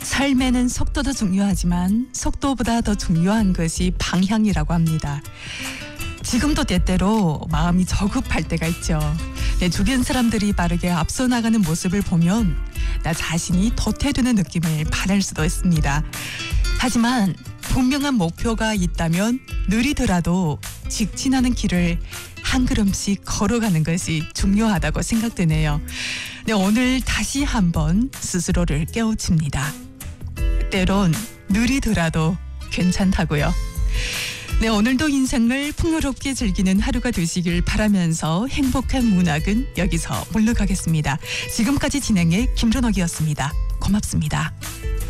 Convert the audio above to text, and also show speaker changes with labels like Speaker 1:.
Speaker 1: 삶에는 속도도 중요하지만 속도보다 더 중요한 것이 방향이라고 합니다. 지금도 때때로 마음이 저급할 때가 있죠. 내 주변 사람들이 빠르게 앞서 나가는 모습을 보면 나 자신이 도태되는 느낌을 받을 수도 있습니다. 하지만 분명한 목표가 있다면 느리더라도 직진하는 길을 한 걸음씩 걸어가는 것이 중요하다고 생각되네요. 네, 오늘 다시 한번 스스로를 깨우칩니다. 때론 느리더라도 괜찮다고요. 네, 오늘도 인생을 풍요롭게 즐기는 하루가 되시길 바라면서 행복한 문학은 여기서 물러가겠습니다. 지금까지 진행의 김준옥이었습니다. 고맙습니다.